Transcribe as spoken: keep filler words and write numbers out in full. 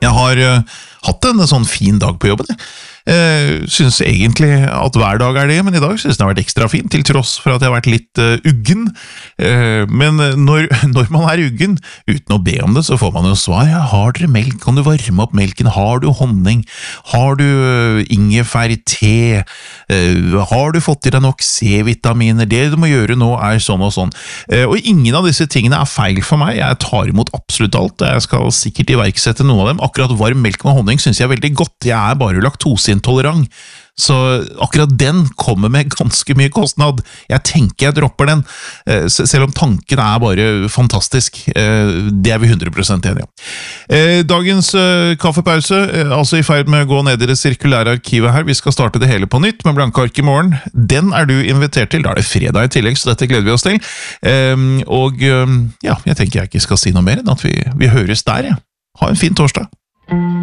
Jeg har uh, hatt en sånn fin dag på jobben. Jeg uh, synes egentlig at hver dag er det, men i dag synes jeg det har vært ekstra fint, til tross for at jeg har vært litt uh, uggen. Uh, men når, når man er uggen, uten å be om det, så får man jo svar. Ja, har dere melk? Kan du varme opp melken? Har du honning? Har du uh, ingefær, te? Uh, har du fått i deg nok C-vitaminer? Det du må gjøre nå er sånn og sånn. Uh, og ingen av disse tingene er feil for meg. Jeg tar imot absolutt alt. Jeg skal sikkert iverksette noe av dem. Akkurat varm melk med honning synes jeg er veldig godt. Jeg er bare laktoseintolerant, så akkurat den kommer med ganske mye kostnad. Jeg tenker jeg dropper den, selv om tanken er bare fantastisk. Det er vi hundre prosent enige om. Dagens kaffepause, altså i ferd med å gå ned i det sirkulære arkivet her. Vi skal starte det hele på nytt med blanke ark i morgen. Den er du invitert til. Da er det fredag i tillegg, så dette gleder vi oss til. Og ja, jeg tenker jeg ikke skal si noe mer enn at vi, vi høres der. Ja. Ha en fin torsdag.